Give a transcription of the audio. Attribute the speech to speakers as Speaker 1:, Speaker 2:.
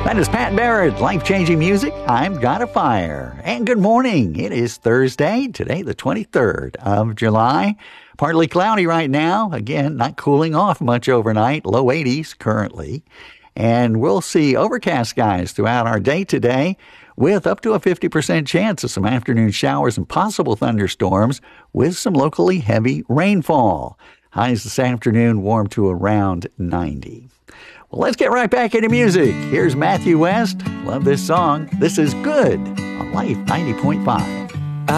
Speaker 1: That is Pat Barrett, life-changing music. I'm God of Fire. And good morning. It is Thursday, today the 23rd of July. Partly cloudy right now. Again, not cooling off much overnight. Low 80s currently. And we'll see overcast skies throughout our day today with up to a 50% chance of some afternoon showers and possible thunderstorms with some locally heavy rainfall. Highs this afternoon warm to around 90. Well, let's get right back into music. Here's Matthew West. Love this song. This is Good on Life 90.5.